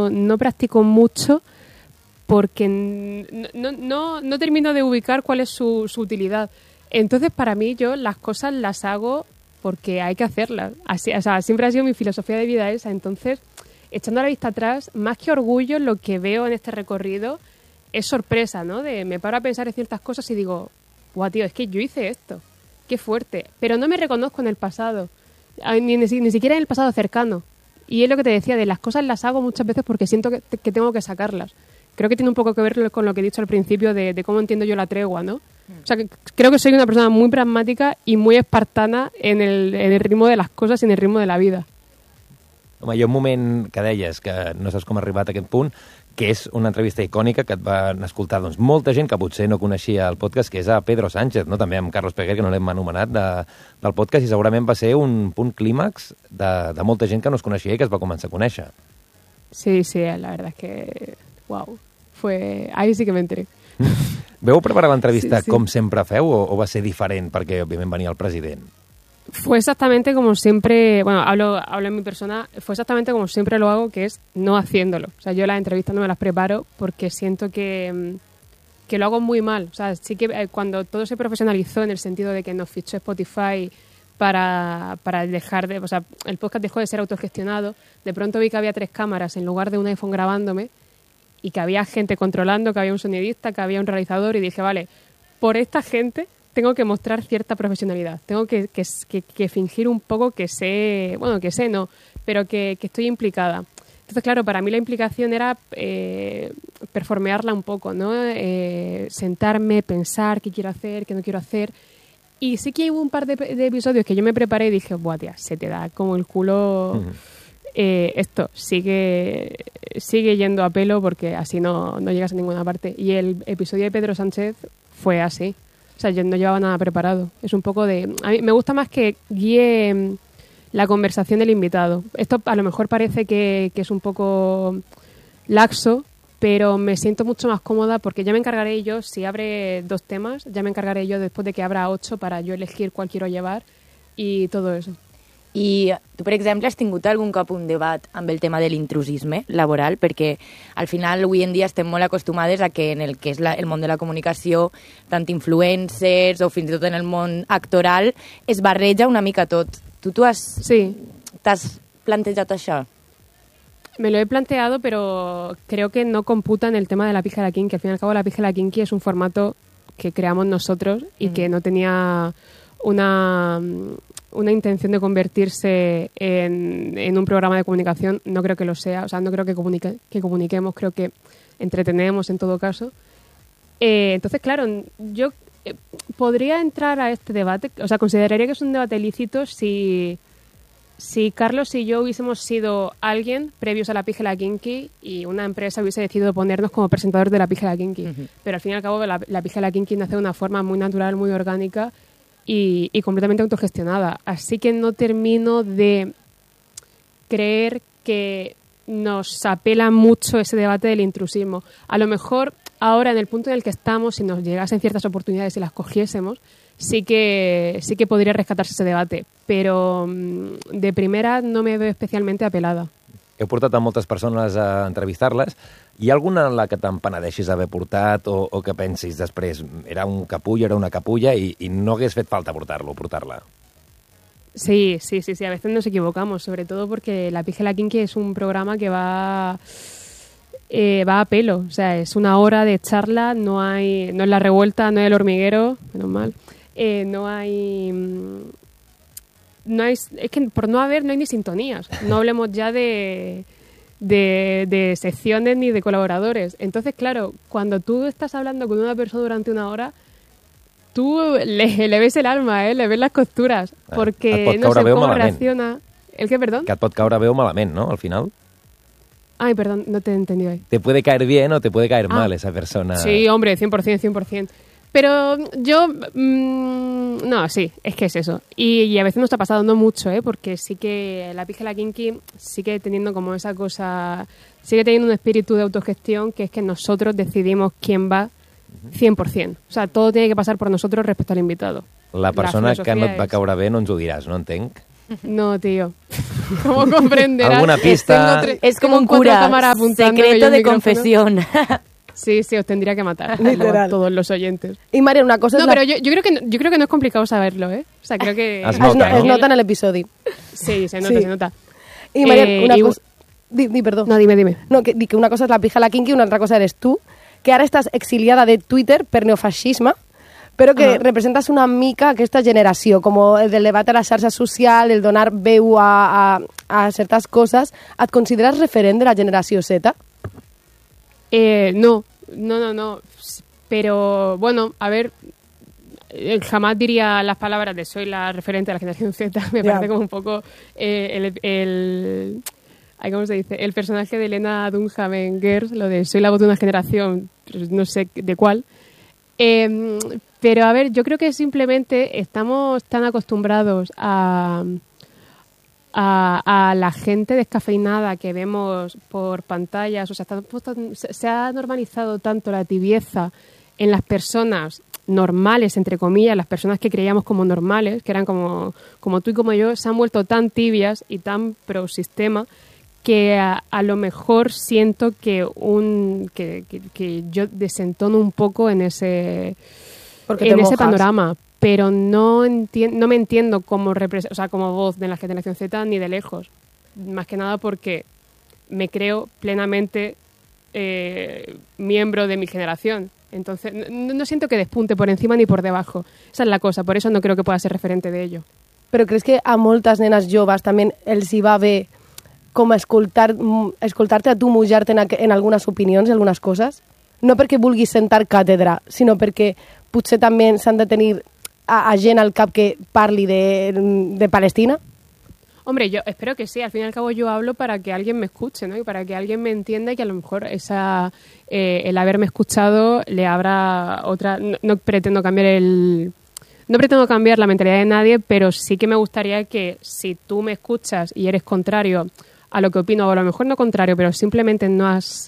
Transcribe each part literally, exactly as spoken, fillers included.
no, no practico mucho porque no, no, no, no termino de ubicar cuál es su, su utilidad. Entonces, para mí, yo las cosas las hago porque hay que hacerlas. Así, o sea, siempre ha sido mi filosofía de vida esa. Entonces, echando la vista atrás, más que orgullo, lo que veo en este recorrido es sorpresa, ¿no? De me paro a pensar en ciertas cosas y digo, guau, tío, es que yo hice esto. Qué fuerte. Pero no me reconozco en el pasado. Ni, ni, ni siquiera en el pasado cercano. Y es lo que te decía, de las cosas las hago muchas veces porque siento que, que tengo que sacarlas. Creo que tiene un poco que ver con lo que he dicho al principio de, de cómo entiendo yo la tregua, ¿no? O sea, que creo que soy una persona muy pragmática y muy espartana en el, en el ritmo de las cosas y en el ritmo de la vida. Home, hi ha un moment que deies que no saps com ha arribat a aquest punt, que és una entrevista icònica que et van escoltar doncs, molta gent que potser no coneixia el podcast, que és a Pedro Sánchez, no? També amb Carlos Peguer, que no l'hem anomenat, de, del podcast, i segurament va ser un punt clímax de, de molta gent que no es coneixia i que es va començar a conèixer. Sí, sí, la verdad es que... Wow, fue... Ahí sí que me enteré. Veu preparar l'entrevista sí, sí. com sempre feu o, o va ser diferent perquè, òbviament, venia el president? Fue exactamente como siempre, bueno, hablo, hablo en mi persona, fue exactamente como siempre lo hago, que es no haciéndolo. O sea, yo las entrevistas no me las preparo porque siento que, que lo hago muy mal. O sea, sí que eh, cuando todo se profesionalizó en el sentido de que nos fichó Spotify para, para dejar de... O sea, el podcast dejó de ser autogestionado, de pronto vi que había tres cámaras en lugar de un iPhone grabándome y que había gente controlando, que había un sonidista, que había un realizador y dije, vale, por esta gente tengo que mostrar cierta profesionalidad, tengo que, que, que, que fingir un poco que sé, bueno, que sé no, pero que, que estoy implicada. Entonces, claro, para mí la implicación era eh, performearla un poco, ¿no? Eh, sentarme, pensar qué quiero hacer, qué no quiero hacer. Y sí que hubo un par de, de episodios que yo me preparé y dije, buah, tía, se te da como el culo... Uh-huh. Eh, esto sigue sigue yendo a pelo porque así no, no llegas a ninguna parte. Y el episodio de Pedro Sánchez fue así. O sea, yo no llevaba nada preparado. Es un poco de... A mí me gusta más que guíe la conversación del invitado. Esto a lo mejor parece que, que es un poco laxo, pero me siento mucho más cómoda porque ya me encargaré yo, si abre dos temas, ya me encargaré yo después de que abra ocho para yo elegir cuál quiero llevar y todo eso. I tu, per exemple, has tingut algun cop un debat amb el tema de l'intrusisme laboral? Perquè al final avui en dia estem molt acostumades a que en el que és la, el món de la comunicació, tant influencers o fins i tot en el món actoral, es barreja una mica tot. Tu, tu has, sí. t'has plantejat això? Me lo he planteado, pero creo que no computa en el tema de la pija de la Kinky. Al fin y al cabo, la pija de la Kinky es un formato que creamos nosotros y mm. que no tenía una... una intención de convertirse en, en un programa de comunicación, no creo que lo sea, o sea, no creo que, comunique, que comuniquemos, creo que entretenemos en todo caso. Eh, entonces, claro, yo eh, podría entrar a este debate, o sea, consideraría que es un debate lícito si, si Carlos y yo hubiésemos sido alguien previos a la Pija y la Kinky y una empresa hubiese decidido ponernos como presentadores de la Pija y la Kinky. Uh-huh. Pero al fin y al cabo la, la Pija y la Kinky nace de una forma muy natural, muy orgánica, Y, y completamente autogestionada. Así que no termino de creer que nos apela mucho ese debate del intrusismo. A lo mejor ahora, en el punto en el que estamos, si nos llegasen ciertas oportunidades y las cogiésemos, sí que, sí que podría rescatarse ese debate. Pero de primera no me veo especialmente apelada. Heu portat a moltes persones a entrevistar-les. Hi ha alguna en la que te'n penedeixis d'haver portat o, o que pensis després era un capullo, era una capulla i, i no hagués fet falta portar-lo, portar-la? Sí, sí, sí, sí, a veces nos equivocamos, sobre todo porque La Pija y la Kinky es un programa que va, eh, va a pelo. O sea, es una hora de charla, no hay, no es La Revuelta, no es El Hormiguero, menos mal, eh, no hay... No hay, es que por no haber no hay ni sintonías. No hablemos ya de, de, de secciones ni de colaboradores. Entonces, claro, cuando tú estás hablando con una persona durante una hora, tú le, le ves el alma, ¿eh? Le ves las costuras. Porque no sé cómo reacciona. ¿El qué, perdón? Que et pot caure bé o malament, ¿no? Al final. Ay, perdón, no te he entendido ahí. Te puede caer bien o te puede caer ah. mal esa persona. Sí, hombre, cien por ciento, cien por ciento. Pero yo, mmm, no, sí, es que es eso. Y, y a veces nos ha pasado, no mucho, ¿eh? Porque sí que La Pija y la Kinky sigue teniendo como esa cosa, sigue teniendo un espíritu de autogestión que es que nosotros decidimos quién va cien por ciento. O sea, todo tiene que pasar por nosotros respecto al invitado. La persona la que no et va caure bé no ens ho diràs, no entenc? No, tío. ¿Cómo comprenderás? ¿Alguna pista? Tengo tre- Es como tengo un cuatro cura, cámaras apuntándome yo secreto el de micrófono. confesión. Sí, sí, os tendría que matar. Literal. Todos los oyentes. Y Marian, una cosa No, es la... pero yo, yo, creo que no, yo creo que no es complicado saberlo, ¿eh? O sea, creo que... Es Es, nota, no- ¿no? es nota en el episodio. Sí, se nota, Sí. se nota. Y Marian, Eh, una y- cosa... Di, di, perdón. No, dime, dime. No, que, di que una cosa és la pija la Kinky i una altra cosa eres tu, que ara estàs exiliada de Twitter per neofeixisme, però que Ah. representes una mica aquesta generació, com el del debat a la xarxa social, el donar veu a, a, a certes coses. Et consideres referent de la generació Z? Eh, no, no, no, no. Pero, bueno, a ver, eh, jamás diría las palabras de soy la referente de la generación Z. Me Ya. parece como un poco eh, el... el ay, ¿cómo se dice? El personaje de Elena Dunham en Girls, lo de soy la voz de una generación, pues no sé de cuál. Eh, pero, a ver, yo creo que simplemente estamos tan acostumbrados a... A, a la gente descafeinada que vemos por pantallas, o sea, está puesto- se, se ha normalizado tanto la tibieza en las personas normales, entre comillas, las personas que creíamos como normales, que eran como, como tú y como yo, se han vuelto tan tibias y tan pro sistema que a, a lo mejor siento que un que, que, que yo desentono un poco en ese Porque te en ese mojas. panorama, pero no entien- no me entiendo como repres- o sea, como voz de la generación Z ni de lejos, más que nada porque me creo plenamente eh, miembro de mi generación. Entonces, no, no siento que despunte por encima ni por debajo. Esa es la cosa, por eso no creo que pueda ser referente de ello. Però creus que a moltes nenes joves també els hi va bé com escoltar, mm, escoltar-te a tu mullar-te en, aqu- en algunes opinions i algunes coses? No perquè vulguis sentar càtedra, sinó perquè potser també s'han de tenir a, a gent al cap que parli de, de Palestina? Hombre, yo espero que sí. Al fin y al cabo yo hablo para que alguien me escuche, ¿no? Y para que alguien me entienda y que a lo mejor esa eh, el haberme escuchado le abra otra... No, no pretendo cambiar el... No pretendo cambiar la mentalidad de nadie, pero sí que me gustaría que si tú me escuchas y eres contrario a lo que opino, o a lo mejor no contrario, pero simplemente no has...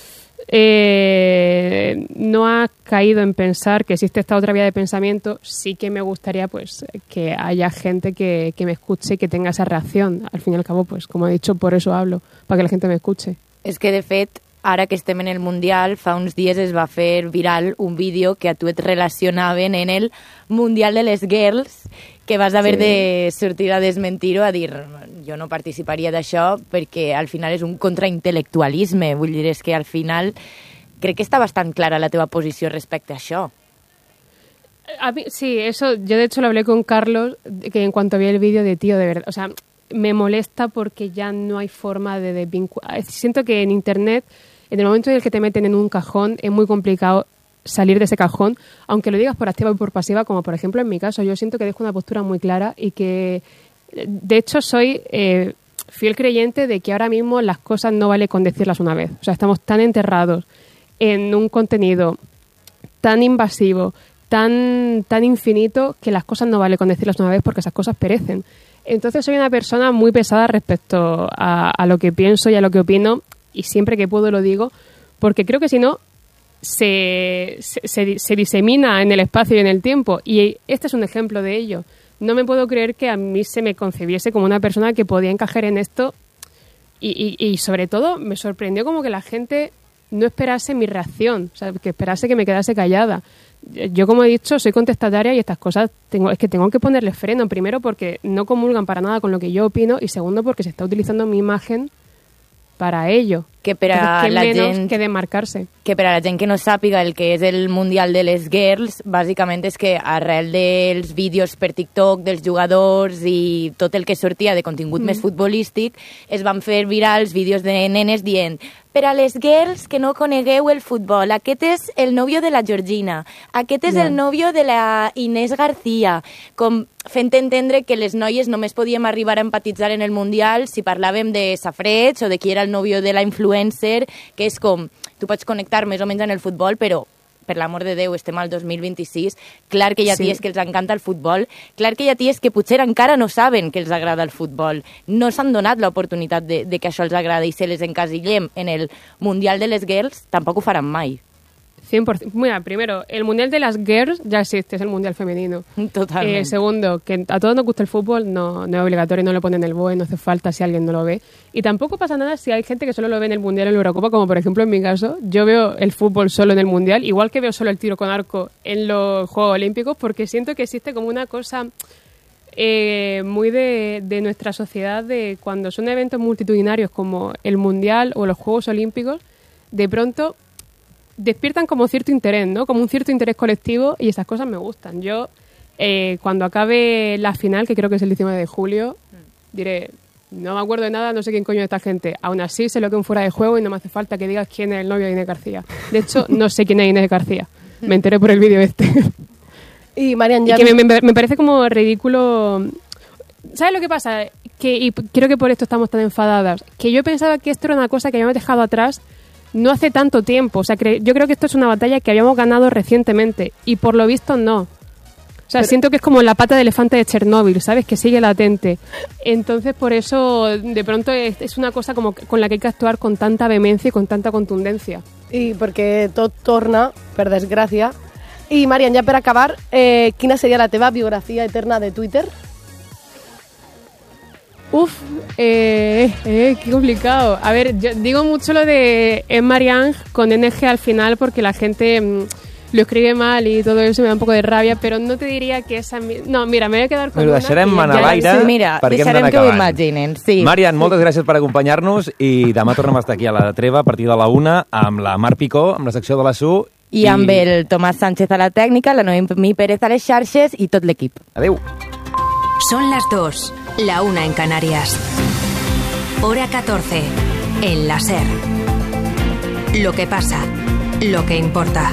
Eh, no has caído en pensar que existe esta otra vía de pensamiento, sí que me gustaría pues que haya gente que, que me escuche y que tenga esa reacción. Al fin y al cabo, pues como he dicho, por eso hablo, para que la gente me escuche. És que, de fet, ara que estem en el Mundial, fa uns dies es va fer viral un vídeo que a tu et relacionaven en el Mundial de les Girls, que vas haver Sí. de sortir a desmentir-ho, a dir jo no participaria d'això perquè al final és un contraintel·lectualisme. Vull dir, és que al final crec que està bastant clara la teva posició respecte a això. A mí, sí, eso, yo de hecho lo hablé con Carlos, que en cuanto vi el vídeo de tío, de verdad, o sea, me molesta porque ya no hay forma de desvincular. Siento que en Internet, en el momento en el que te meten en un cajón, es muy complicado salir de ese cajón, aunque lo digas por activa y por pasiva, como por ejemplo en mi caso. Yo siento que dejo una postura muy clara y que, de hecho, soy eh, fiel creyente de que ahora mismo las cosas no vale con decirlas una vez. O sea, estamos tan enterrados en un contenido tan invasivo, tan, tan infinito, que las cosas no vale con decirlas una vez porque esas cosas perecen. Entonces soy una persona muy pesada respecto a, a lo que pienso y a lo que opino, y siempre que puedo lo digo, porque creo que si no se, se, se, se disemina en el espacio y en el tiempo, y este es un ejemplo de ello. No me puedo creer que a mí se me concebiese como una persona que podía encajar en esto, y, y, y sobre todo me sorprendió como que la gente no esperase mi reacción, o sea, que esperase que me quedase callada. Yo, como he dicho, soy contestataria y estas cosas tengo, es que tengo que ponerle freno, primero porque no comulgan para nada con lo que yo opino, y segundo porque se está utilizando mi imagen para ello. Que per a Entonces, ¿qué la menos gent... que demarcarse? que per a la gent que no sàpiga el que és el Mundial de les Girls, bàsicament és que arrel dels vídeos per TikTok dels jugadors i tot el que sortia de contingut mm. més futbolístic, es van fer virals vídeos de nenes dient per a les girls que no conegueu el futbol, aquest és el nòvio de la Georgina, aquest és Yeah. el nòvio de la Inés García, com fent entendre que les noies només podíem arribar a empatitzar en el Mundial si parlàvem de safreig o de qui era el nòvio de la influencer, que és com, tu pots connectar més o menys en el futbol, però per l'amor de Déu, estem al dos mil vint-i-sis, clar que hi ha Sí. ties que els encanta el futbol, clar que hi ha ties que potser encara no saben que els agrada el futbol, no s'han donat l'oportunitat de, de que això els agrada, i si les encasillem en el Mundial de les Girls, tampoc ho faran mai. cien por ciento. Mira, primero, el Mundial de las Girls ya existe, es el Mundial femenino. Totalmente. Eh, segundo, que a todos nos gusta el fútbol, no, no es obligatorio, no lo ponen en el B O E, no hace falta si alguien no lo ve. Y tampoco pasa nada si hay gente que solo lo ve en el Mundial o en la Eurocopa, como por ejemplo en mi caso. Yo veo el fútbol solo en el Mundial, igual que veo solo el tiro con arco en los Juegos Olímpicos, porque siento que existe como una cosa eh, muy de, de nuestra sociedad, de cuando son eventos multitudinarios como el Mundial o los Juegos Olímpicos, de pronto despiertan como cierto interés, ¿no? Como un cierto interés colectivo, y esas cosas me gustan. Yo, eh, cuando acabe la final, que creo que es el diecinueve de julio, diré, no me acuerdo de nada, no sé quién coño es esta gente. Aún así, sé lo que es un fuera de juego y no me hace falta que digas quién es el novio de Inés García. De hecho, no sé quién es Inés García. Me enteré por el vídeo este. Y Marian, ya... Y que me, me, me parece como ridículo... ¿Sabes lo que pasa? Que, y creo que por esto estamos tan enfadadas. Que yo pensaba que esto era una cosa que habíamos dejado atrás no hace tanto tiempo. O sea, cre- yo creo que esto es una batalla que habíamos ganado recientemente y por lo visto no. O sea, Pero... siento que es como la pata de elefante de Chernóbil, ¿sabes? Que sigue latente. Entonces, por eso, de pronto, es, es una cosa como con la que hay que actuar con tanta vehemencia y con tanta contundencia. I perquè tot torna, per desgràcia. I, Marian, ja per acabar, eh, quina seria la teva biografia eterna de Twitter? Uf, eh, eh, qué complicado. A ver, yo digo mucho lo de Emma Yang con N G al final porque la gente mmm, lo escribe mal y todo eso me da un poco de rabia, pero no te diria que esa... No, mira, me voy a quedar con Ho una... deixarem ja, anar a l'aire sí, mira, perquè hem deixarem d'anar que ho acabant. imaginen. Sí. Marian, moltes gràcies per acompanyar-nos i demà tornem a estar aquí a la Treva a partir de la una amb la Mar Picó, amb la secció de la S U. I, I amb el Tomàs Sánchez a la tècnica, la Noemí Pérez a les xarxes i tot l'equip. Adéu. Son las dos, la una en Canarias. Hora catorce, en la SER. Lo que pasa, lo que importa.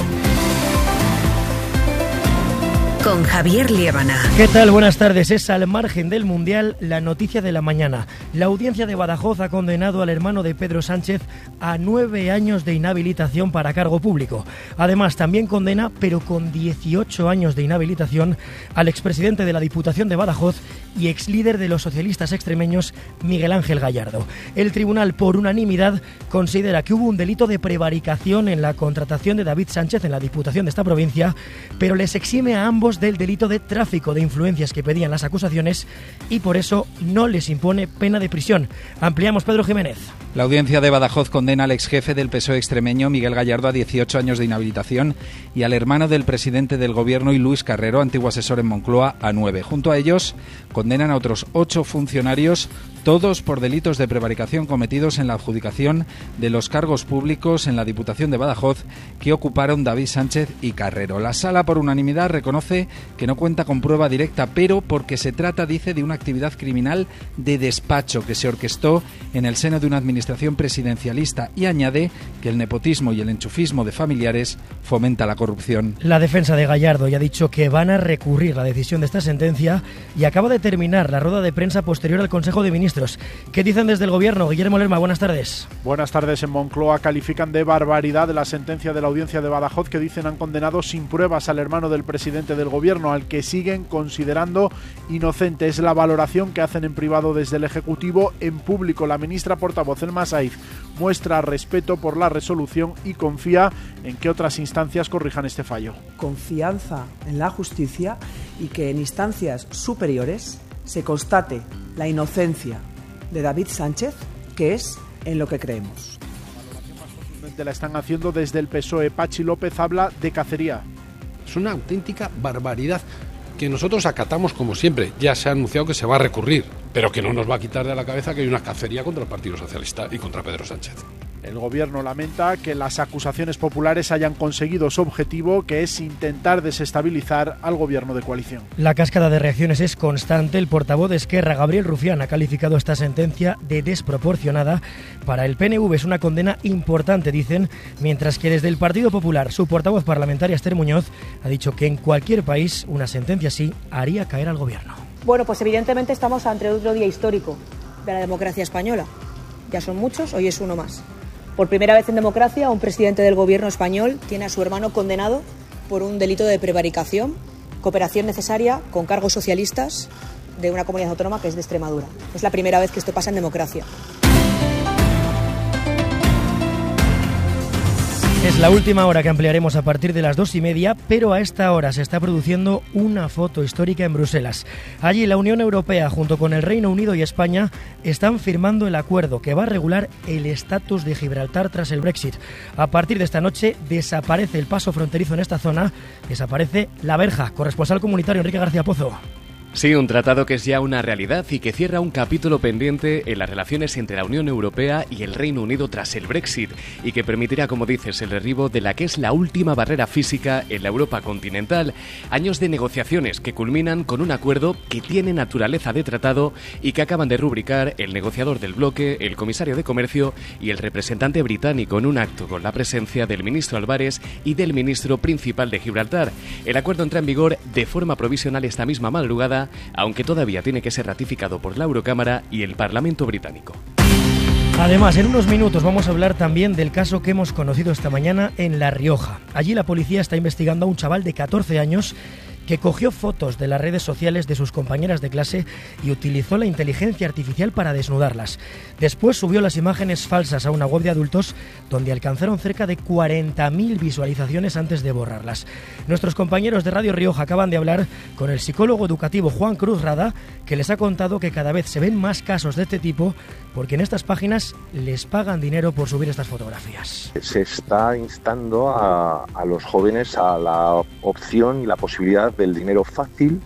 Con Javier Liébana. ¿Qué tal? Buenas tardes. Es al margen del Mundial la noticia de la mañana. La audiencia de Badajoz ha condenado al hermano de Pedro Sánchez a nueve años de inhabilitación para cargo público. Además, también condena, pero con dieciocho años de inhabilitación, al expresidente de la Diputación de Badajoz y exlíder de los socialistas extremeños, Miguel Ángel Gallardo. El tribunal, por unanimidad, considera que hubo un delito de prevaricación en la contratación de David Sánchez en la Diputación de esta provincia, pero les exime a ambos del delito de tráfico de influencias que pedían las acusaciones y por eso no les impone pena de prisión. Ampliamos, Pedro Jiménez. La audiencia de Badajoz condena al exjefe del P S O E extremeño, Miguel Gallardo, a dieciocho años de inhabilitación y al hermano del presidente del gobierno y Luis Carrero, antiguo asesor en Moncloa, a nueve. Junto a ellos condenan a otros ocho funcionarios, todos por delitos de prevaricación cometidos en la adjudicación de los cargos públicos en la Diputación de Badajoz que ocuparon David Sánchez y Carrero. La sala, por unanimidad, reconoce que no cuenta con prueba directa, pero porque se trata, dice, de una actividad criminal de despacho que se orquestó en el seno de una administración presidencialista y añade que el nepotismo y el enchufismo de familiares fomenta la corrupción. La defensa de Gallardo ya ha dicho que van a recurrir la decisión de esta sentencia y acaba de terminar la rueda de prensa posterior al Consejo de Ministros. ¿Qué dicen desde el Gobierno? Guillermo Lerma, buenas tardes. Buenas tardes. En Moncloa califican de barbaridad la sentencia de la audiencia de Badajoz que dicen han condenado sin pruebas al hermano del presidente del Gobierno, al que siguen considerando inocente. Es la valoración que hacen en privado desde el Ejecutivo. En público, la ministra portavoz Elma Saiz muestra respeto por la resolución y confía en que otras instancias corrijan este fallo. Confianza en la justicia y que en instancias superiores se constate la inocencia de David Sánchez, que es en lo que creemos. La valoración más contundente la están haciendo desde el P S O E. Pachi López habla de cacería. Es una auténtica barbaridad que nosotros acatamos como siempre. Ya se ha anunciado que se va a recurrir, pero que no nos va a quitar de la cabeza que hay una cacería contra el Partido Socialista y contra Pedro Sánchez. El Gobierno lamenta que las acusaciones populares hayan conseguido su objetivo, que es intentar desestabilizar al Gobierno de coalición. La cascada de reacciones es constante. El portavoz de Esquerra, Gabriel Rufián, ha calificado esta sentencia de desproporcionada. Para el P N V es una condena importante, dicen, mientras que desde el Partido Popular, su portavoz parlamentaria, Esther Muñoz, ha dicho que en cualquier país una sentencia así haría caer al Gobierno. Bueno, pues evidentemente estamos ante otro día histórico de la democracia española. Ya son muchos, hoy es uno más. Por primera vez en democracia, un presidente del gobierno español tiene a su hermano condenado por un delito de prevaricación, cooperación necesaria con cargos socialistas de una comunidad autónoma que es de Extremadura. Es la primera vez que esto pasa en democracia. Es la última hora que ampliaremos a partir de las dos y media, pero a esta hora se está produciendo una foto histórica en Bruselas. Allí la Unión Europea, junto con el Reino Unido y España, están firmando el acuerdo que va a regular el estatus de Gibraltar tras el Brexit. A partir de esta noche desaparece el paso fronterizo en esta zona, desaparece la verja. Corresponsal comunitario Enrique García Pozo. Sí, un tratado que es ya una realidad y que cierra un capítulo pendiente en las relaciones entre la Unión Europea y el Reino Unido tras el Brexit y que permitirá, como dices, el derribo de la que es la última barrera física en la Europa continental. Años de negociaciones que culminan con un acuerdo que tiene naturaleza de tratado y que acaban de rubricar el negociador del bloque, el comisario de Comercio y el representante británico en un acto con la presencia del ministro Álvarez y del ministro principal de Gibraltar. El acuerdo entra en vigor de forma provisional esta misma madrugada, aunque todavía tiene que ser ratificado por la Eurocámara y el Parlamento británico. Además, en unos minutos vamos a hablar también del caso que hemos conocido esta mañana en La Rioja. Allí la policía está investigando a un chaval de catorce años que cogió fotos de las redes sociales de sus compañeras de clase y utilizó la inteligencia artificial para desnudarlas. Después subió las imágenes falsas a una web de adultos donde alcanzaron cerca de cuarenta mil visualizaciones antes de borrarlas. Nuestros compañeros de Radio Rioja acaban de hablar con el psicólogo educativo Juan Cruz Rada, que les ha contado que cada vez se ven más casos de este tipo porque en estas páginas les pagan dinero por subir estas fotografías. Se está instando a, a los jóvenes a la opción y la posibilidad del dinero fácil,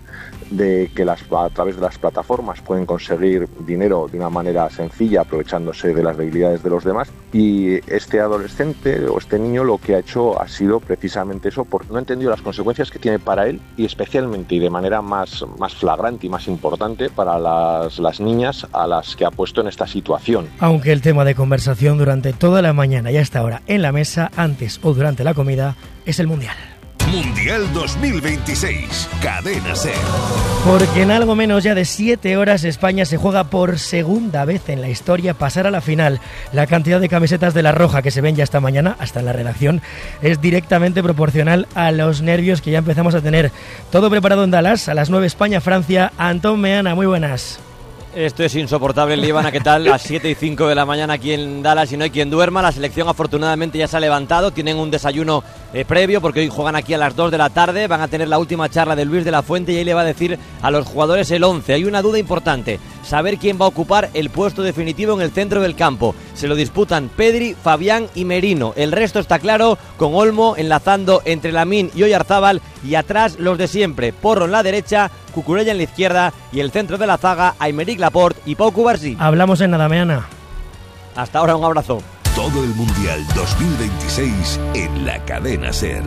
de que las, a través de las plataformas pueden conseguir dinero de una manera sencilla aprovechándose de las debilidades de los demás, y este adolescente o este niño lo que ha hecho ha sido precisamente eso, porque no ha entendido las consecuencias que tiene para él y especialmente y de manera más, más flagrante y más importante para las, las niñas a las que ha puesto en esta situación. Aunque el tema de conversación durante toda la mañana y hasta ahora en la mesa, antes o durante la comida, es el Mundial. Mundial dos mil veintiséis, Cadena SER. Porque en algo menos ya de siete horas España se juega por segunda vez en la historia pasar a la final. La cantidad de camisetas de La Roja que se ven ya esta mañana, hasta en la redacción, es directamente proporcional a los nervios que ya empezamos a tener. Todo preparado en Dallas, a las nueve España-Francia. Antón Meana, muy buenas. Esto es insoportable, Líbana, ¿qué tal? Las siete y cinco de la mañana aquí en Dallas y no hay quien duerma. La selección afortunadamente ya se ha levantado, tienen un desayuno eh, previo porque hoy juegan aquí a las dos de la tarde, van a tener la última charla de Luis de la Fuente y ahí le va a decir a los jugadores el once. Hay una duda importante, saber quién va a ocupar el puesto definitivo en el centro del campo. Se lo disputan Pedri, Fabián y Merino. El resto está claro, con Olmo enlazando entre Lamine y Oyarzábal y atrás los de siempre, Porro en la derecha, Cucurella en la izquierda y el centro de la zaga, Aymeric Laporte y Pau Cubarsí. Hablamos en nada, Meana. Hasta ahora, un abrazo. Todo el Mundial dos mil veintiséis en la Cadena SER.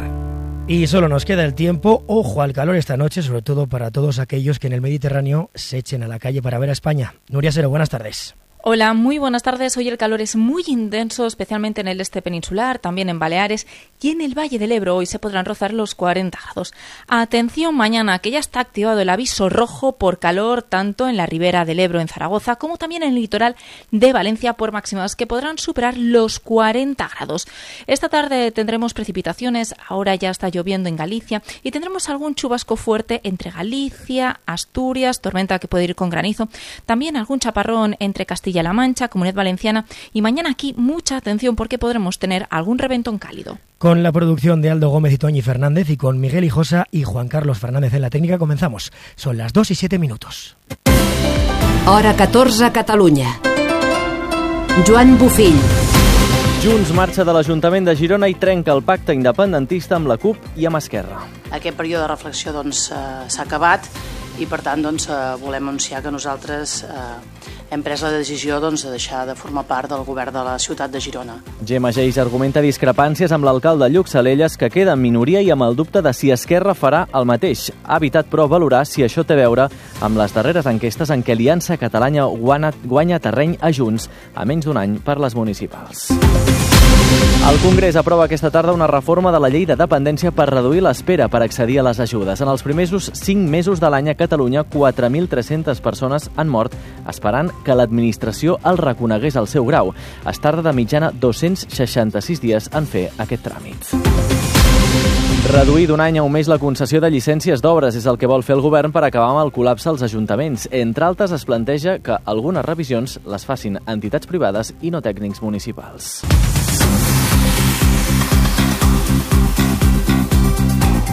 Y solo nos queda el tiempo. Ojo al calor esta noche, sobre todo para todos aquellos que en el Mediterráneo se echen a la calle para ver a España. Nuria Sero, buenas tardes. Hola, muy buenas tardes. Hoy el calor es muy intenso, especialmente en el este peninsular, también en Baleares y en el Valle del Ebro. Hoy se podrán rozar los cuarenta grados. Atención mañana, que ya está activado el aviso rojo por calor, tanto en la ribera del Ebro en Zaragoza como también en el litoral de Valencia por máximas que podrán superar los cuarenta grados. Esta tarde tendremos precipitaciones, ahora ya está lloviendo en Galicia y tendremos algún chubasco fuerte entre Galicia, Asturias, tormenta que puede ir con granizo, también algún chaparrón entre Castilla La Mancha, Comunidad Valenciana y mañana aquí mucha atención porque podremos tener algún reventón cálido. Con la producción de Aldo Gómez y Toñi Fernández y con Miguel Hijosa y Juan Carlos Fernández en la técnica comenzamos. Son las dos y siete minutos. Hora catorze a Catalunya. Joan Bufill. Junts marxa de l'Ajuntament de Girona i trenca el pacte independentista amb la CUP i amb Esquerra. Aquest període de reflexió doncs, eh, s'ha acabat i per tant doncs, eh, volem anunciar que nosaltres eh, hem pres la decisió doncs, de deixar de formar part del govern de la ciutat de Girona. Gemma Geis argumenta discrepàncies amb l'alcalde Lluc Salelles, que queda en minoria i amb el dubte de si Esquerra farà el mateix. Ha evitat, però, valorar si això té a veure amb les darreres enquestes en què Aliança Catalana guanya, guanya terreny a Junts a menys d'un any per les municipals. El Congrés aprova aquesta tarda una reforma de la llei de dependència per reduir l'espera per accedir a les ajudes. En els primers cinc mesos de l'any a Catalunya, quatre mil tres-centes persones han mort esperant que l'administració els reconegués el seu grau. Es tarda de mitjana dos-cents seixanta-sis dies en fer aquest tràmit. Reduir d'un any a un mes la concessió de llicències d'obres és el que vol fer el govern per acabar amb el col·lapse als ajuntaments. Entre altres, es planteja que algunes revisions les facin entitats privades i no tècnics municipals.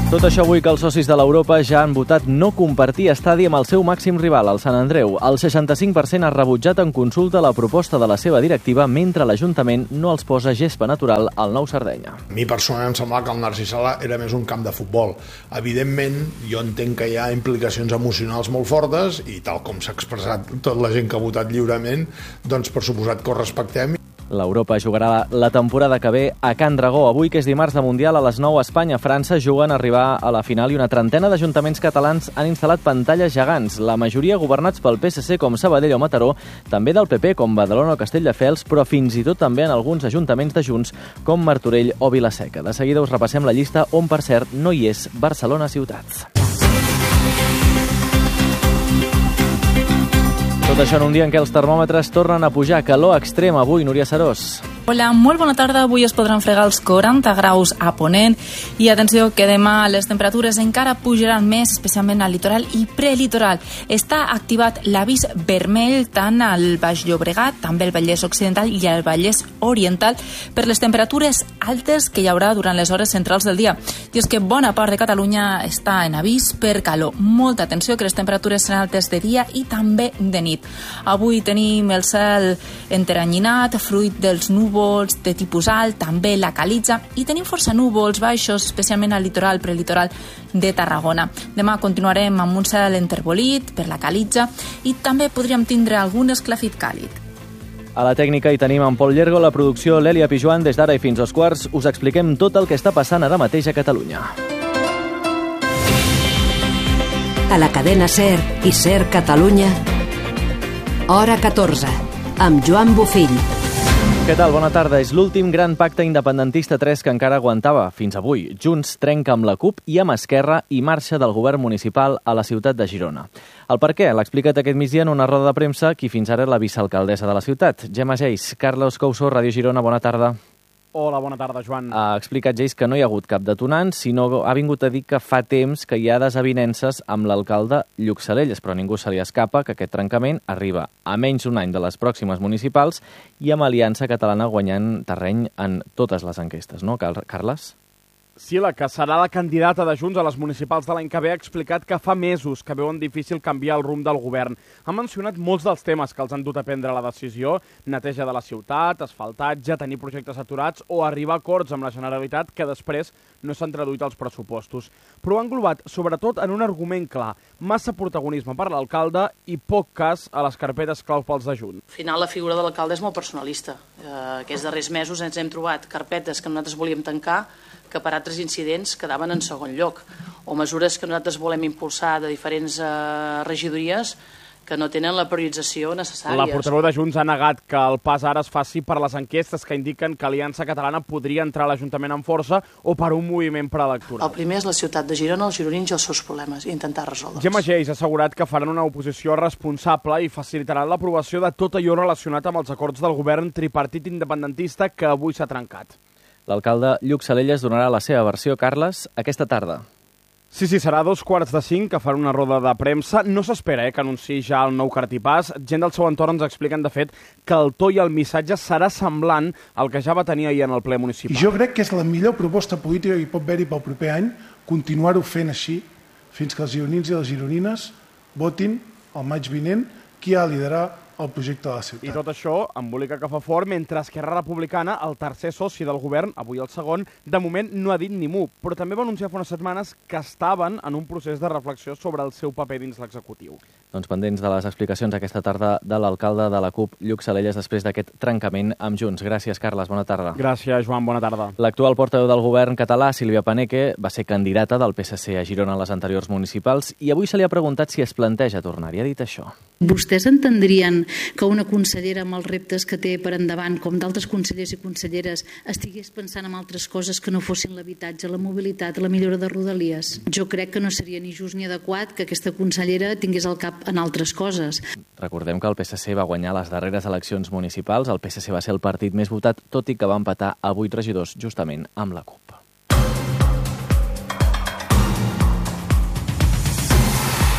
Tot això avui que els socis de l'Europa ja han votat no compartir estadi amb el seu màxim rival, el Sant Andreu. El seixanta-cinc per cent ha rebutjat en consulta la proposta de la seva directiva, mentre l'Ajuntament no els posa gespa natural al Nou Sardenya. A mi personalment em semblava que el Narcís Sala era més un camp de futbol. Evidentment, jo entenc que hi ha implicacions emocionals molt fortes i tal com s'ha expressat tota la gent que ha votat lliurement, doncs per suposat que ho respectem. L'Europa jugarà la temporada que ve a Can Dragó. Avui, que és dimarts de Mundial, a les nou a Espanya, França, juguen a arribar a la final i una trentena d'ajuntaments catalans han instal·lat pantalles gegants, la majoria governats pel P S C com Sabadell o Mataró, també del P P com Badalona o Castelldefels, però fins i tot també en alguns ajuntaments de Junts com Martorell o Vilaseca. De seguida us repassem la llista on, per cert, no hi és Barcelona ciutat. Tot això en un dia en què els termòmetres tornen a pujar. Calor extrem avui, Núria Serós. Hola, molt bona tarda. Avui es podran fregar els quaranta graus a Ponent i atenció que demà les temperatures encara pujaran més, especialment al litoral i prelitoral. Està activat l'avís vermell tant al Baix Llobregat, també al Vallès Occidental i al Vallès Oriental per les temperatures altes que hi haurà durant les hores centrals del dia. I és que bona part de Catalunya està en avís per calor. Molta atenció que les temperatures seran altes de dia i també de nit. Avui tenim el cel enteranyinat, fruit dels núvols de tipus alt, també la calitza, i tenim força núvols baixos, especialment al litoral, prelitoral de Tarragona. Demà continuarem amb un cel enterbolit per la calitza i també podríem tindre algun esclafit càlid. A la tècnica hi tenim en Pol Llergo, la producció l'Èlia Pijuan. Des d'ara i fins als quarts us expliquem tot el que està passant ara mateix a Catalunya. A la cadena SER i SER Catalunya, hora catorze, amb Joan Bofill. Què tal? Bona tarda. És l'últim gran pacte independentista tres que encara aguantava fins avui. Junts trenca amb la CUP i amb Esquerra i marxa del govern municipal a la ciutat de Girona. El per què l'ha explicat aquest migdia en una roda de premsa qui fins ara és la vicealcaldessa de la ciutat, Gemma Geis. Carlos Couso, Ràdio Girona, bona tarda. Hola, bona tarda, Joan. Ha explicat Geis que no hi ha hagut cap detonant, sinó ha vingut a dir que fa temps que hi ha desavinences amb l'alcalde Lluc Salelles, però ningú se li escapa que aquest trencament arriba a menys d'un any de les pròximes municipals i amb Aliança Catalana guanyant terreny en totes les enquestes, no, Carles? Sí, la que serà la candidata de Junts a les municipals de l'any que ve ha explicat que fa mesos que veuen difícil canviar el rumb del govern. Ha mencionat molts dels temes que els han dut a prendre la decisió: neteja de la ciutat, asfaltatge, tenir projectes aturats o arribar a acords amb la Generalitat que després no s'han traduït als pressupostos. Però ho ha englobat sobretot en un argument clar: massa protagonisme per l'alcalde i poc cas a les carpetes clau pels de Junts. Al final la figura de l'alcalde és molt personalista. Eh, aquests darrers mesos ens hem trobat carpetes que nosaltres volíem tancar que per altres incidents quedaven en segon lloc, o mesures que nosaltres volem impulsar de diferents eh, regidories que no tenen la priorització necessària. La portaveu de Junts ha negat que el pas ara es faci per les enquestes que indiquen que Aliança Catalana podria entrar a l'Ajuntament amb força o per un moviment preelectoral. El primer és la ciutat de Girona, els gironins i els seus problemes, i intentar resoldre'ls. Gemma Geis ha assegurat que faran una oposició responsable i facilitaran l'aprovació de tot allò relacionat amb els acords del govern tripartit independentista que avui s'ha trencat. L'alcalde Lluc Salelles donarà la seva versió, Carles, aquesta tarda. Sí, sí, serà a dos quarts de cinc que farà una roda de premsa. No s'espera eh, que anunciï ja el nou cartipàs. Gent del seu entorn ens expliquen, de fet, que el to i el missatge serà semblant al que ja va tenir ahir en el ple municipal. I jo crec que és la millor proposta política que hi pot haver-hi pel proper any, continuar-ho fent així, fins que els gironins i les gironines votin el maig vinent qui ha de liderar el projecte de la ciutat. I tot això embolica que fa fort, mentre Esquerra Republicana, el tercer soci del govern, avui el segon, de moment no ha dit ni mu, però també va anunciar fa unes setmanes que estaven en un procés de reflexió sobre el seu paper dins l'executiu. Doncs pendents de les explicacions aquesta tarda de l'alcalde de la CUP, Lluc Salelles, després d'aquest trencament amb Junts. Gràcies, Carles, bona tarda. Gràcies, Joan, bona tarda. L'actual portaveu del govern català, Sílvia Paneque, va ser candidata del P S C a Girona en les anteriors municipals i avui se li ha preguntat si es planteja tornar i ha dit això. Vostès entendrien que una consellera amb els reptes que té per endavant, com d'altres consellers i conselleres, estigués pensant en altres coses que no fossin l'habitatge, la mobilitat, la millora de rodalies? Jo crec que no seria ni just ni adequat que aquesta consellera tingués el cap en altres coses. Recordem que el P S C va guanyar les darreres eleccions municipals. El P S C va ser el partit més votat, tot i que va empatar a vuit regidors justament amb la CUP.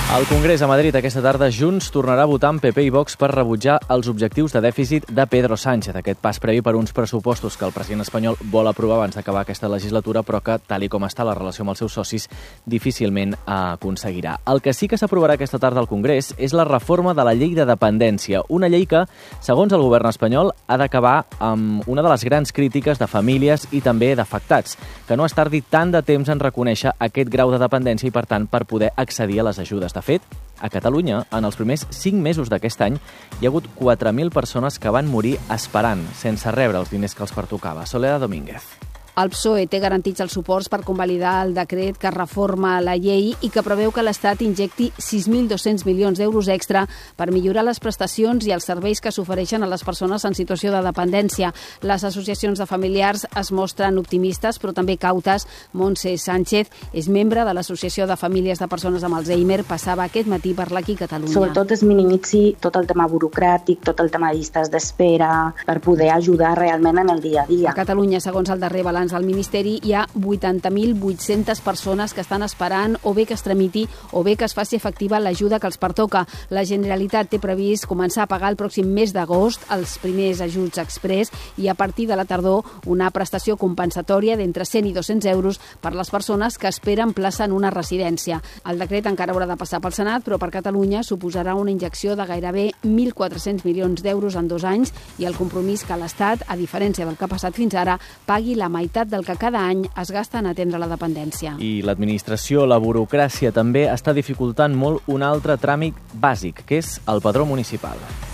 Al Congrés a Madrid aquesta tarda Junts tornarà a votar amb P P i Vox per rebutjar els objectius de dèficit de Pedro Sánchez. Aquest pas previ per uns pressupostos que el president espanyol vol aprovar abans d'acabar aquesta legislatura, però que, tal i com està la relació amb els seus socis, difícilment aconseguirà. El que sí que s'aprovarà aquesta tarda al Congrés és la reforma de la llei de dependència, una llei que, segons el govern espanyol, ha d'acabar amb una de les grans crítiques de famílies i també d'afectats, que no es tardi tant de temps en reconèixer aquest grau de dependència i, per tant, per poder accedir a les ajudes. De fet, a Catalunya, en els primers cinc mesos d'aquest any, hi ha hagut quatre mil persones que van morir esperant, sense rebre els diners que els pertocava. Soledad Domínguez. El P S O E té garantits els suports per convalidar el decret que reforma la llei i que preveu que l'Estat injecti sis mil dos-cents milions d'euros extra per millorar les prestacions i els serveis que s'ofereixen a les persones en situació de dependència. Les associacions de familiars es mostren optimistes, però també cautes. Montse Sánchez és membre de l'Associació de Famílies de Persones amb Alzheimer. Passava aquest matí per l'Aquí Catalunya. Sobretot es minimitzi tot el tema burocràtic, tot el tema de llistes d'espera, per poder ajudar realment en el dia a dia. A Catalunya, segons el darrer balanç del Ministeri, hi ha vuitanta mil vuit-centes persones que estan esperant o bé que es tramiti o bé que es faci efectiva l'ajuda que els pertoca. La Generalitat té previst començar a pagar el pròxim mes d'agost els primers ajuts express i a partir de la tardor una prestació compensatòria d'entre cent i dos-cents euros per les persones que esperen plaça en una residència. El decret encara haurà de passar pel Senat, però per Catalunya suposarà una injecció de gairebé mil quatre-cents milions d'euros en dos anys i el compromís que l'Estat, a diferència del que ha passat fins ara, pagui la meitat del que cada any es gasta en atendre la dependència. I l'administració, la burocràcia, també està dificultant molt un altre tràmit bàsic, que és el padró municipal.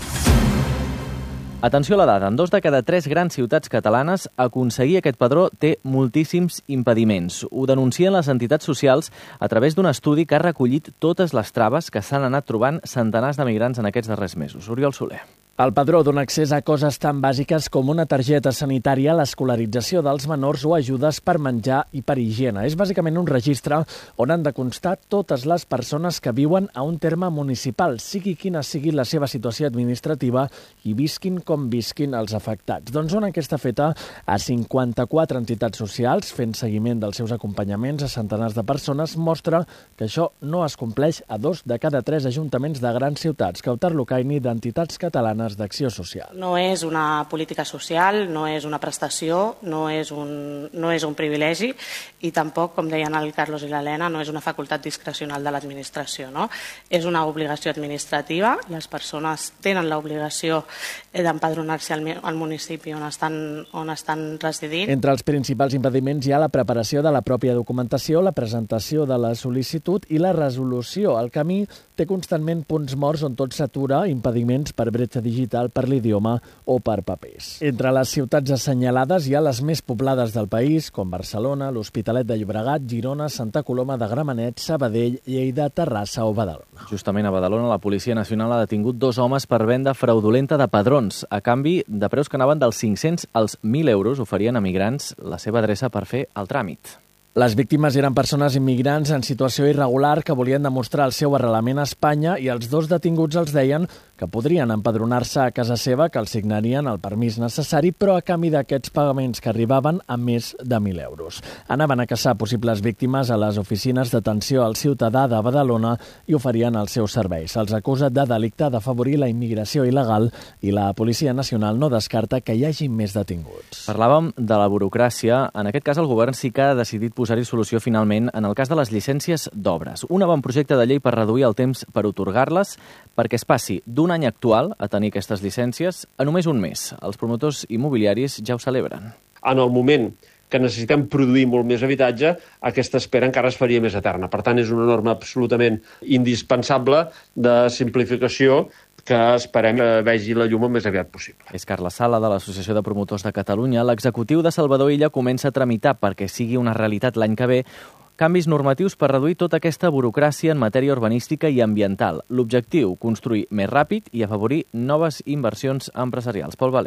Atenció a la dada, en dos de cada tres grans ciutats catalanes aconseguir aquest padró té moltíssims impediments. Ho denuncien les entitats socials a través d'un estudi que ha recollit totes les traves que s'han anat trobant centenars de migrants en aquests darrers mesos. Oriol Soler. El padró dona accés a coses tan bàsiques com una targeta sanitària, l'escolarització dels menors o ajudes per menjar i per higiene. És bàsicament un registre on han de constar totes les persones que viuen a un terme municipal, sigui quina sigui la seva situació administrativa i visquin com visquin els afectats. Doncs una enquesta feta a cinquanta-quatre entitats socials, fent seguiment dels seus acompanyaments a centenars de persones, mostra que això no es compleix a dos de cada tres ajuntaments de grans ciutats. Kautar Lucaini, d'Entitats Catalanes d'Acció Social. No és una política social, no és una prestació, no és un, no és un privilegi i tampoc, com deien el Carlos i l'Helena, no és una facultat discrecional de l'administració. No? És una obligació administrativa, les persones tenen l'obligació d'empadronar-se al, al municipi on estan, on estan residint. Entre els principals impediments hi ha la preparació de la pròpia documentació, la presentació de la sol·licitud i la resolució. El camí té constantment punts morts on tot s'atura, impediments per bretxa digital, per l'idioma o per papers. Entre les ciutats assenyalades hi ha les més poblades del país, com Barcelona, l'Hospitalet de Llobregat, Girona, Santa Coloma de Gramenet, Sabadell, Lleida, Terrassa o Badalona. Justament a Badalona, la Policia Nacional ha detingut dos homes per venda fraudulenta de padrons. A canvi de preus que anaven dels cinc-cents als mil euros, oferien a migrants la seva adreça per fer el tràmit. Les víctimes eren persones immigrants en situació irregular que volien demostrar el seu arrelament a Espanya i els dos detinguts els deien que podrien empadronar-se a casa seva, que els signarien el permís necessari, però a canvi d'aquests pagaments que arribaven a més de mil euros. Anaven a caçar possibles víctimes a les oficines d'atenció al ciutadà de Badalona i oferien els seus serveis. Se'ls acusa de delicte d'afavorir la immigració il·legal i la Policia Nacional no descarta que hi hagi més detinguts. Parlàvem de la burocràcia. En aquest cas, el govern sí que ha decidit posar-hi solució finalment en el cas de les llicències d'obres. Un avantprojecte de llei per reduir el temps per otorgar-les perquè es passi d'un any actual a tenir aquestes llicències a només un mes. Els promotors immobiliaris ja ho celebren. En el moment que necessitem produir molt més habitatge, aquesta espera encara es faria més eterna. Per tant, és una norma absolutament indispensable de simplificació que esperem que vegi la llum el més aviat possible. És Carles Sala, de l'Associació de Promotors de Catalunya. L'executiu de Salvador Illa comença a tramitar perquè sigui una realitat l'any que ve canvis normatius per reduir tota aquesta burocràcia en matèria urbanística i ambiental. L'objectiu, construir més ràpid i afavorir noves inversions empresarials. Pol Valero.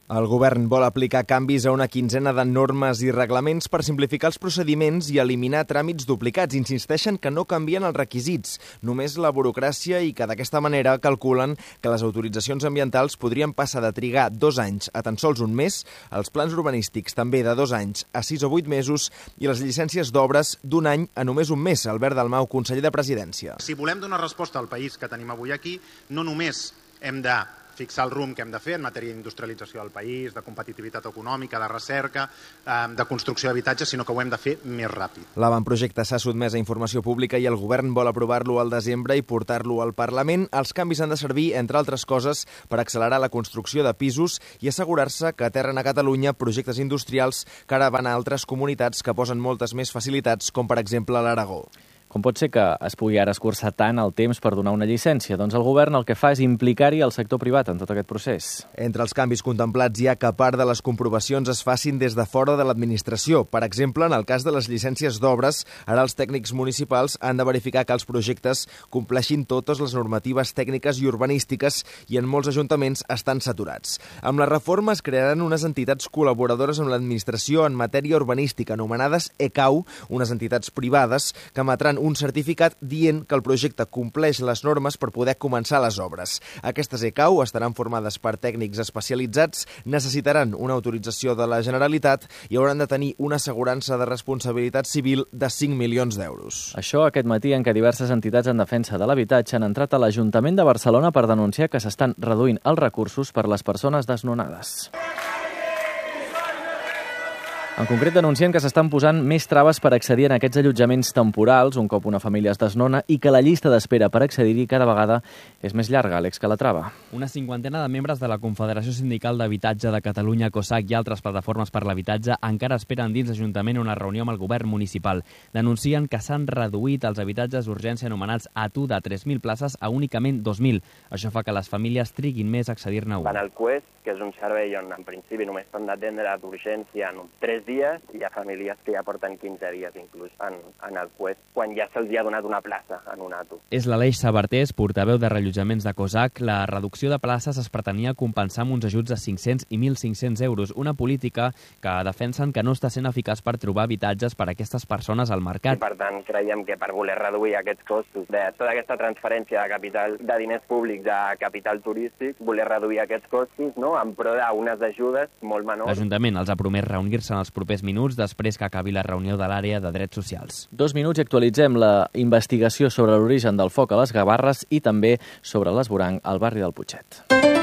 El govern vol aplicar canvis a una quinzena de normes i reglaments per simplificar els procediments i eliminar tràmits duplicats. Insisteixen que no canvien els requisits, només la burocràcia, i que d'aquesta manera calculen que les autoritzacions ambientals podrien passar de trigar dos anys a tan sols un mes, els plans urbanístics també de dos anys a sis o vuit mesos i les llicències d'obres d'un any a només un mes. Albert Dalmau, conseller de Presidència. Si volem donar resposta al país que tenim avui aquí, no només hem de fixar el rumb que hem de fer en matèria d'industrialització del país, de competitivitat econòmica, de recerca, de construcció d'habitatges, sinó que ho hem de fer més ràpid. L'avantprojecte s'ha sotmès a informació pública i el govern vol aprovar-lo al desembre i portar-lo al Parlament. Els canvis han de servir, entre altres coses, per accelerar la construcció de pisos i assegurar-se que aterren a Catalunya projectes industrials que ara van a altres comunitats que posen moltes més facilitats, com per exemple l'Aragó. Com pot ser que es pugui ara escurçar tant el temps per donar una llicència? Doncs el govern el que fa és implicar-hi el sector privat en tot aquest procés. Entre els canvis contemplats hi ha que part de les comprovacions es facin des de fora de l'administració. Per exemple, en el cas de les llicències d'obres, ara els tècnics municipals han de verificar que els projectes compleixin totes les normatives tècniques i urbanístiques i en molts ajuntaments estan saturats. Amb la reforma es crearan unes entitats col·laboradores amb l'administració en matèria urbanística, anomenades E C A U, unes entitats privades que emetran un certificat dient que el projecte compleix les normes per poder començar les obres. Aquestes E C A U estaran formades per tècnics especialitzats, necessitaran una autorització de la Generalitat i hauran de tenir una assegurança de responsabilitat civil de cinc milions d'euros. Això aquest matí en què diverses entitats en defensa de l'habitatge han entrat a l'Ajuntament de Barcelona per denunciar que s'estan reduint els recursos per les persones desnonades. En concret, denuncien que s'estan posant més traves per accedir en aquests allotjaments temporals un cop una família es desnona i que la llista d'espera per accedir-hi cada vegada és més llarga. Àlex Calatrava. Una cinquantena de membres de la Confederació Sindical d'Habitatge de Catalunya, COSAC i altres plataformes per l'habitatge encara esperen dins l'Ajuntament una reunió amb el govern municipal. Denuncien que s'han reduït els habitatges d'urgència anomenats A T U de tres mil places a únicament dos mil. Això fa que les famílies triguin més a accedir-ne a un. Van al Quest, que és un servei on en principi només t'han d'atendre d'urgència en tres dies, hi ha famílies que ja porten quinze dies inclús en, en el Quest, quan ja se'ls ha donat una plaça en un A T U. És l'Aleix Sabartés, portaveu de reallotjaments de COSAC. La reducció de places es pretenia compensar amb uns ajuts de cinc-cents i mil cinc-cents euros, una política que defensen que no està sent eficaç per trobar habitatges per a aquestes persones al mercat. I per tant, creiem que per voler reduir aquests costos de tota aquesta transferència de capital, de diners públics a capital turístic, voler reduir aquests costos, no?, en pro d'unes ajudes molt menors. L'Ajuntament els ha promès reunir-se en els propers minuts després que acabi la reunió de l'àrea de drets socials. Dos minuts i actualitzem la investigació sobre l'origen del foc a les Gavarres i també sobre l'esvoranc al barri del Putxet.